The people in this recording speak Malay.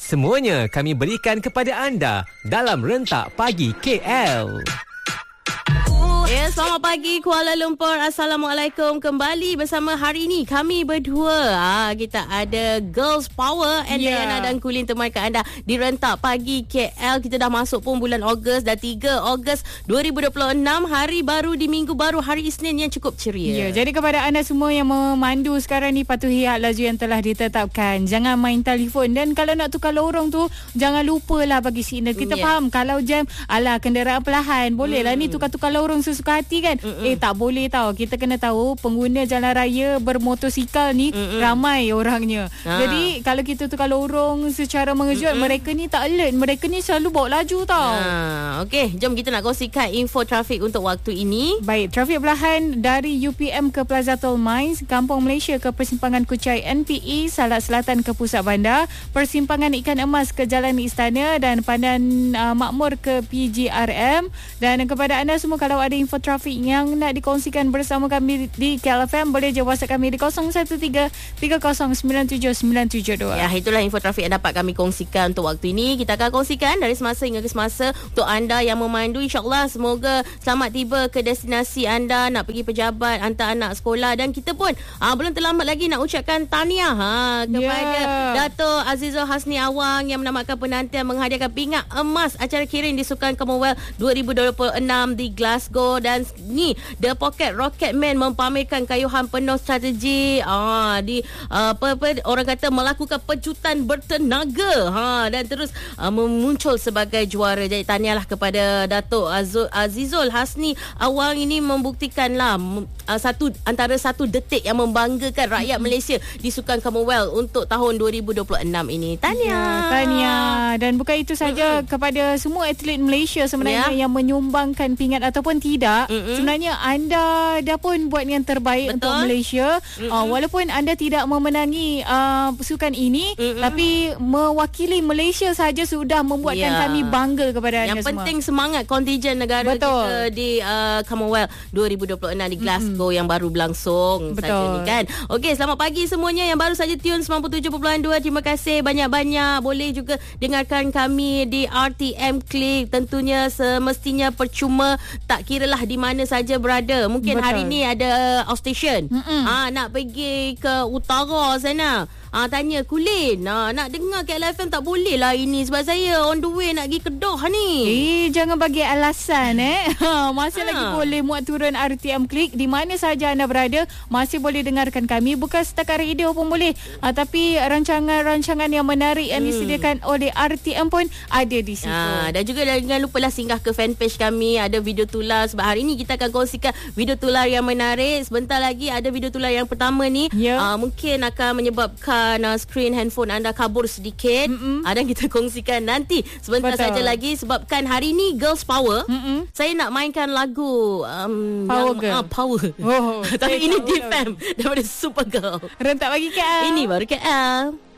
Semuanya kami berikan kepada anda dalam Rentak Pagi KL. Selamat pagi Kuala Lumpur. Assalamualaikum. Kembali bersama hari ini kami berdua. Kita ada Girls Power Yana dan Kulin temankan anda di Rentak Pagi KL. Kita dah masuk pun bulan Ogos. Dah 3 Ogos 2026. Hari baru di minggu baru, hari Isnin yang cukup ceria. Jadi kepada anda semua yang memandu sekarang ni, patuhi laju yang telah ditetapkan. Jangan main telefon. Dan kalau nak tukar lorong tu, jangan lupalah bagi signal. Kita faham kalau jam, kenderaan perlahan. Boleh lah ni tukar-tukar lorong sesuka hati kan. Tak boleh tau. Kita kena tahu pengguna jalan raya bermotosikal ni ramai orangnya. Jadi kalau kita tukar lorong secara mengejut, mereka ni tak alert. Mereka ni selalu bawa laju tau. Okey, jom kita nak kongsikan info trafik untuk waktu ini. Baik, trafik perlahan dari UPM ke Plaza Tol Mines, Kampung Malaysia ke Persimpangan Kuchai NPE, Salak Selatan ke Pusat Bandar, Persimpangan Ikan Emas ke Jalan Istana dan Pandan Makmur ke PGRM. Dan kepada anda semua, kalau ada info trafik yang nak dikongsikan bersama kami di KLFM, boleh je WhatsApp kami di 0113309772. Ya, itulah info trafik yang dapat kami kongsikan untuk waktu ini. Kita akan kongsikan dari semasa hingga ke semasa untuk anda yang memandu. InsyaAllah semoga selamat tiba ke destinasi anda, nak pergi pejabat, hantar anak sekolah. Dan kita pun belum terlambat lagi nak ucapkan tahniah kepada Dato' Azizul Hasni Awang yang menamatkan penantian menghadiahkan pingat emas acara kiring di Sukan Commonwealth 2026 di Glasgow. Dan ni The Pocket Rocket Man mempamerkan kayuhan penuh strategi di orang kata melakukan pejutan bertenaga dan terus memuncul sebagai juara. Jadi tahniahlah kepada Dato' Azizul Hasni Awang. Ini membuktikanlah antara satu detik yang membanggakan rakyat Malaysia di Sukan Commonwealth untuk tahun 2026 ini. Tahniah. Dan bukan itu saja, kepada semua atlet Malaysia sebenarnya yang menyumbangkan pingat ataupun tidak, sebenarnya anda dah pun buat yang terbaik untuk Malaysia. Walaupun anda tidak memenangi sukan ini, tapi mewakili Malaysia saja sudah membuatkan kami bangga kepada anda yang semua. Penting semangat kontijen negara kita di Commonwealth 2026 di Glasgow yang baru berlangsung saja ni kan. Okey, selamat pagi semuanya yang baru saja tune 97.2. Terima kasih banyak-banyak. Boleh juga dengarkan kami di RTM Click. Tentunya semestinya percuma, tak kiralah di mana saja berada. Mungkin hari ni ada outstation. Nak pergi ke utara sana. Tanya Kulin, nak dengar KLFM tak boleh lah ini sebab saya on the way nak pergi Kedah ni. Jangan bagi alasan masih lagi boleh muat turun RTM Click. Di mana saja anda berada, masih boleh dengarkan kami. Bukan setakat radio pun boleh, tapi rancangan-rancangan yang menarik yang disediakan oleh RTM pun ada di situ. Dan juga jangan lupalah singgah ke fanpage kami. Ada video tular sebab hari ni kita akan kongsikan video tular yang menarik. Sebentar lagi ada video tular yang pertama ni. Mungkin akan menyebabkan skrin handphone anda kabur sedikit. Dan kita kongsikan nanti sebentar saja lagi. Sebabkan hari ni Girls Power, saya nak mainkan lagu Power Girl. Power. Tapi ini Defam daripada Supergirl. Rentak Pagi KL. Ini baru KL.